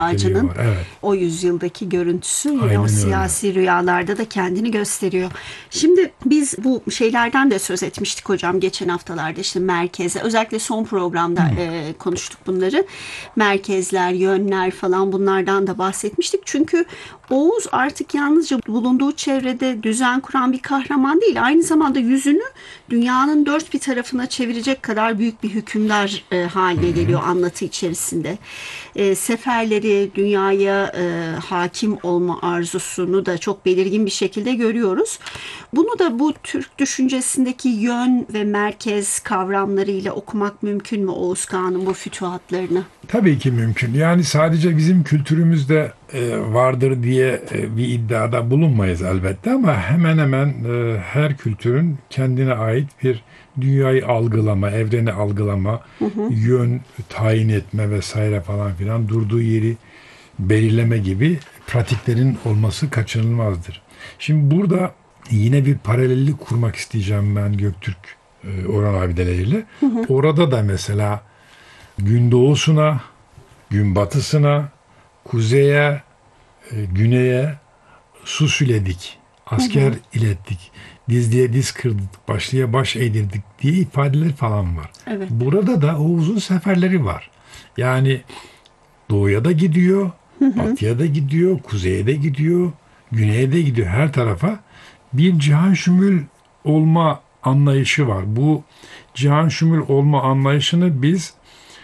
ağacının Evet. o yüzyıldaki görüntüsü yine Aynen o öyle. siyasi rüyalarda da kendini gösteriyor. Şimdi biz bu şeylerden de söz etmiştik hocam geçen haftalarda, işte merkeze, özellikle son programda konuştuk bunları. Merkezler, yönler falan, bunlardan da bahsetmiştik. Çünkü Oğuz artık yalnızca bulunduğu çevrede düzen kuran bir kahraman değil. Aynı zamanda yüzünü dünyanın dört bir tarafına çevirecek kadar büyük bir hükümdar haline geliyor anlatı içerisinde. Seferleri, dünyaya hakim olma arzusunu da çok belirgin bir şekilde görüyoruz. Bunu da bu Türk düşüncesindeki yön ve merkez kavramlarıyla okumak mümkün mü Oğuz Kağan'ın bu fütühatlarını? Tabii ki mümkün. Yani sadece bizim kültürümüzde vardır diye bir iddiada bulunmayız elbette, ama hemen hemen her kültürün kendine ait bir dünyayı algılama, evreni algılama, yön tayin etme vesaire falan filan, durduğu yeri belirleme gibi pratiklerin olması kaçınılmazdır. Şimdi burada yine bir paralellik kurmak isteyeceğim ben Göktürk Orhan abideleriyle. Orada da mesela gündoğusuna, günbatısına, kuzeye, güneye su süledik, asker ilettik, dizliye diz kırdık, başlıya baş eğdirdik diye ifadeler falan var. Evet. Burada da o uzun seferleri var. Yani doğuya da gidiyor, batıya da gidiyor, kuzeye de gidiyor, güneye de gidiyor, her tarafa bir cihan şumul olma anlayışı var. Bu cihan şumul olma anlayışını biz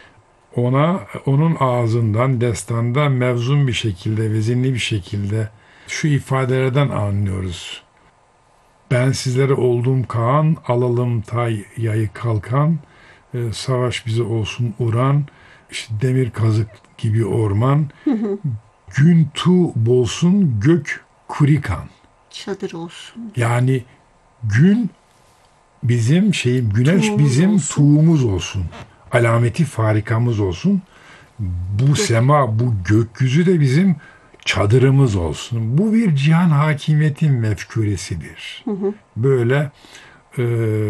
onun ağzından, destanda mevzun bir şekilde, vezinli bir şekilde şu ifadelerden anlıyoruz. Ben sizlere olduğum Kaan, alalım tay yayı kalkan, savaş bize olsun uğran, işte demir kazık gibi orman, gün tu bolsun gök kurikan. Çadır olsun. Yani gün bizim güneş Tuğumuz bizim olsun. tuğumuz olsun. Alameti farikamız olsun. Bu sema, bu gökyüzü de bizim çadırımız olsun. Bu bir cihan hakimiyetin mefkuresidir. Böyle e,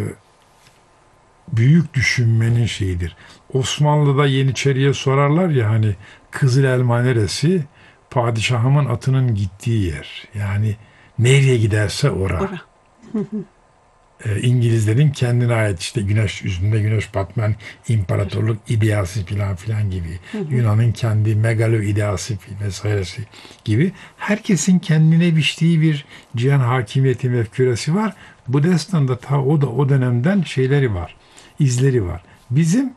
büyük düşünmenin şeyidir. Osmanlı'da Yeniçeri'ye sorarlar ya, hani Kızıl Elma neresi? Padişahımın atının gittiği yer. Yani nereye giderse ora. İngilizlerin kendine ait işte güneş yüzünde güneş batman, imparatorluk ideası filan filan gibi. Yunan'ın kendi megalo ideası vesairesi gibi. Herkesin kendine biçtiği bir cihan hakimiyeti mefkuresi var. Bu destanda o dönemden şeyleri var, izleri var. Bizim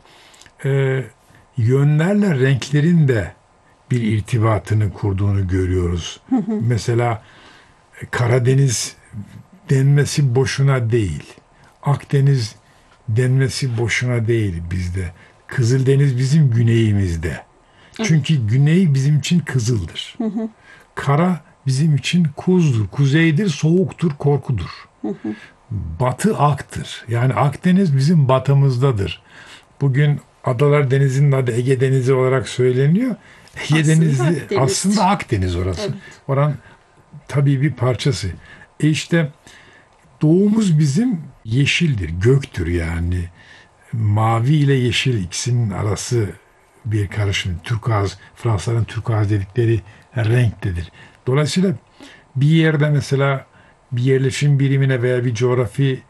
yönlerle renklerin de bir irtibatını kurduğunu görüyoruz. Mesela Karadeniz denmesi boşuna değil. Akdeniz denmesi boşuna değil bizde. Kızıldeniz bizim güneyimizde. Çünkü güney bizim için kızıldır. Kara bizim için kuzdur, kuzeydir, soğuktur, korkudur. Batı aktır. Yani Akdeniz bizim batımızdadır. Bugün Adalar Denizi'nin adı Ege Denizi olarak söyleniyor. Ege Denizi aslında Akdeniz orası. Evet. Oranın tabii bir parçası. İşte doğumuz bizim yeşildir, göktür yani. Mavi ile yeşil ikisinin arası bir karışım. Turkuaz, Fransızların turkuaz dedikleri renktedir. Dolayısıyla bir yerde mesela bir yerleşim birimine veya bir coğrafi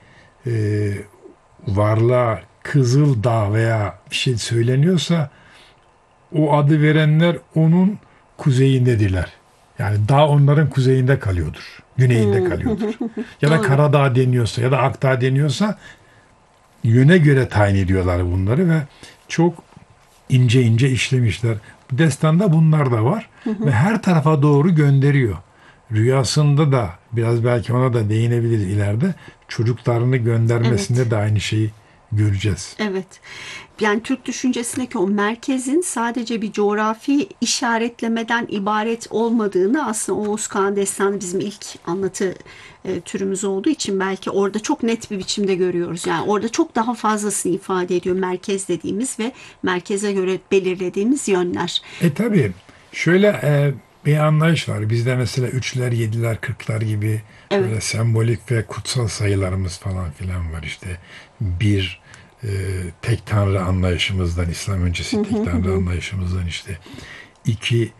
varlığa Kızıl Dağ veya bir şey söyleniyorsa, o adı verenler onun kuzeyindedirler. Yani dağ onların kuzeyinde kalıyordur, güneyinde kalıyordur. Ya da Karadağ deniyorsa ya da Akdağ deniyorsa yöne göre tayin ediyorlar bunları ve çok ince ince işlemişler. Bu destanda bunlar da var ve her tarafa doğru gönderiyor. Rüyasında da biraz belki ona da değinebiliriz ileride. Çocuklarını göndermesinde de aynı şeyi göreceğiz. Evet. Yani Türk düşüncesindeki o merkezin sadece bir coğrafi işaretlemeden ibaret olmadığını, aslında Oğuz Kağan Destanı bizim ilk anlatı türümüz olduğu için belki orada çok net bir biçimde görüyoruz. Yani orada çok daha fazlasını ifade ediyor merkez dediğimiz ve merkeze göre belirlediğimiz yönler. Tabii şöyle bir anlayış var. Bizde mesela üçler, yediler, kırklar gibi böyle sembolik ve kutsal sayılarımız falan filan var işte. Bir tek tanrı anlayışımızdan, İslam öncesi tek tanrı anlayışımızdan işte. İki